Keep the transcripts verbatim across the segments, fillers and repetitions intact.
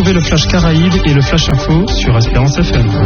Retrouvez le Flash Caraïbes et le Flash Info sur Espérance F M.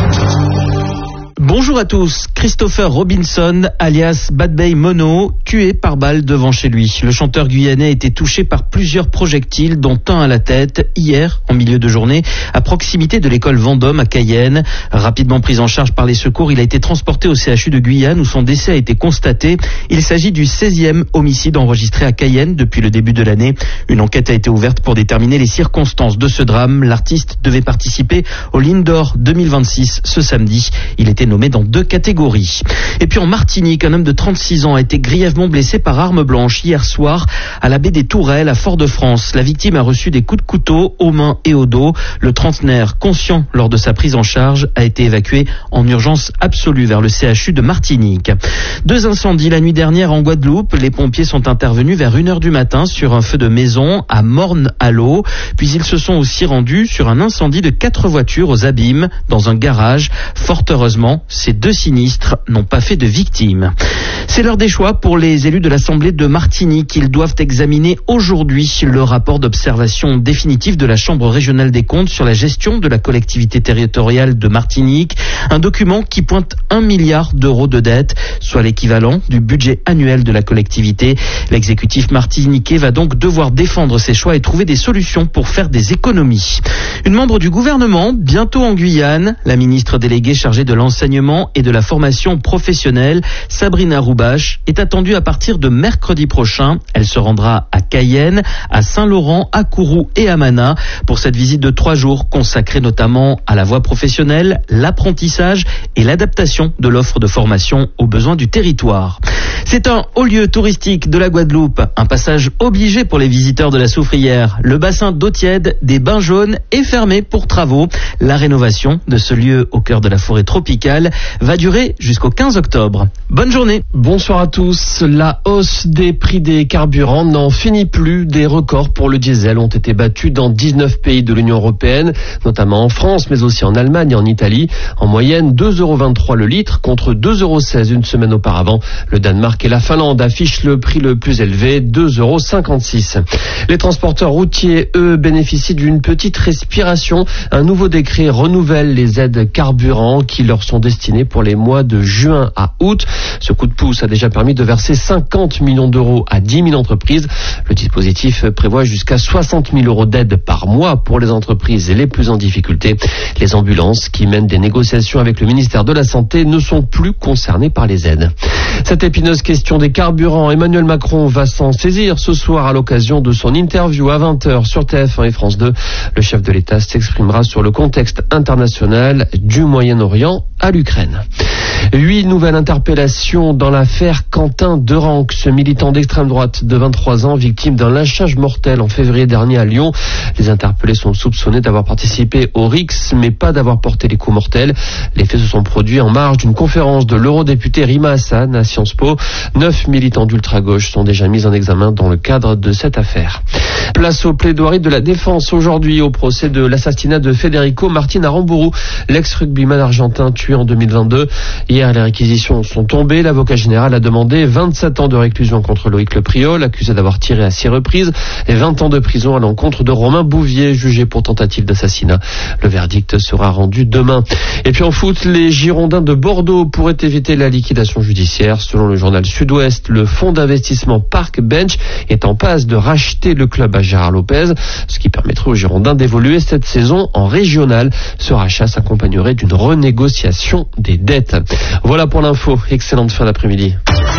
Bonjour à tous. Christopher Robinson, alias Bad Bay Mono, tué par balle devant chez lui. Le chanteur guyanais a été touché par plusieurs projectiles, dont un à la tête, hier, en milieu de journée, à proximité de l'école Vendôme à Cayenne. Rapidement pris en charge par les secours, il a été transporté au C H U de Guyane où son décès a été constaté. Il s'agit du seizième homicide enregistré à Cayenne depuis le début de l'année. Une enquête a été ouverte pour déterminer les circonstances de ce drame. L'artiste devait participer au Lindor deux mille vingt-six ce samedi. Il était nommé dans deux catégories. Et puis en Martinique, un homme de trente-six ans a été grièvement blessé par arme blanche hier soir à la baie des Tourelles à Fort-de-France. La victime a reçu des coups de couteau aux mains et au dos. Le trentenaire, conscient lors de sa prise en charge, a été évacué en urgence absolue vers le C H U de Martinique. Deux incendies la nuit dernière en Guadeloupe. Les pompiers sont intervenus vers une heure du matin sur un feu de maison à Morne-à-l'Eau. Puis ils se sont aussi rendus sur un incendie de quatre voitures aux Abîmes dans un garage. Fort heureusement, ces deux sinistres n'ont pas fait de victimes. C'est l'heure des choix pour les élus de l'Assemblée de Martinique. Ils doivent examiner aujourd'hui le rapport d'observation définitif de la Chambre régionale des comptes sur la gestion de la collectivité territoriale de Martinique. Un document qui pointe un milliard d'euros de dette, soit l'équivalent du budget annuel de la collectivité. L'exécutif martiniquais va donc devoir défendre ses choix et trouver des solutions pour faire des économies. Une membre du gouvernement, bientôt en Guyane, la ministre déléguée chargée de l'enseignement et de la formation professionnelle, Sabrina Roubache, est attendue à partir de mercredi prochain. Elle se rendra à Cayenne, à Saint-Laurent, à Kourou et à Mana pour cette visite de trois jours consacrée notamment à la voie professionnelle, l'apprentissage et l'adaptation de l'offre de formation aux besoins du territoire. C'est un haut lieu touristique de la Guadeloupe, un passage obligé pour les visiteurs de la Soufrière. Le bassin d'eau tiède des Bains Jaunes est fermé pour travaux. La rénovation de ce lieu au cœur de la forêt tropicale va durer jusqu'au quinze octobre. Bonne journée. Bonsoir à tous. La hausse des prix des carburants n'en finit plus. Des records pour le diesel ont été battus dans dix-neuf pays de l'Union européenne, notamment en France, mais aussi en Allemagne et en Italie. En moyenne, deux euros vingt-trois le litre contre deux euros seize une semaine auparavant. Le Danemark et la Finlande affichent le prix le plus élevé, deux euros cinquante-six. Les transporteurs routiers, eux, bénéficient d'une petite respiration. Un nouveau décret renouvelle les aides carburant qui leur sont destinées pour les mois de juin à août. Ce coup de pouce a déjà permis de verser cinquante millions d'euros à dix mille entreprises. Le dispositif prévoit jusqu'à soixante mille euros d'aide par mois pour les entreprises les plus en difficulté. Les ambulances qui mènent des négociations avec le ministère de la Santé ne sont plus concernées par les aides. Cette épineuse question des carburants, Emmanuel Macron va s'en saisir ce soir à l'occasion de son interview à vingt heures sur T F un et France deux. Le chef de l'État s'exprimera sur le contexte international du Moyen-Orient à l'Ukraine. Huit nouvelles interpellations dans l'affaire Quentin Derenc, ce militant d'extrême droite de vingt-trois ans, victime d'un lynchage mortel en février dernier à Lyon. Les interpellés sont soupçonnés d'avoir participé au R I X, mais pas d'avoir porté les coups mortels. Les faits se sont produits en marge d'une conférence de l'eurodéputé Rima Hassan à Sciences Po. Neuf militants d'ultra-gauche sont déjà mis en examen dans le cadre de cette affaire. Place aux plaidoiries de la défense aujourd'hui au procès de l'assassinat de Federico Martin Aramburu, l'ex-rugbyman argentin tué en deux mille vingt-deux. Hier, les réquisitions sont tombées. L'avocat général a demandé vingt-sept ans de réclusion contre Loïc Lepriol, accusé d'avoir tiré à six reprises, et vingt ans de prison à l'encontre de Romain Bouvier, jugé pour tentative d'assassinat. Le verdict sera rendu demain. Et puis en foot, les Girondins de Bordeaux pourraient éviter la liquidation judiciaire. Selon le journal Sud-Ouest, le fonds d'investissement Park Bench est en passe de racheter le club à Gérard Lopez, ce qui permettrait aux Girondins d'évoluer cette saison en régional. Ce rachat s'accompagnerait d'une renégociation des dettes. Voilà pour l'info. Excellente fin d'après-midi.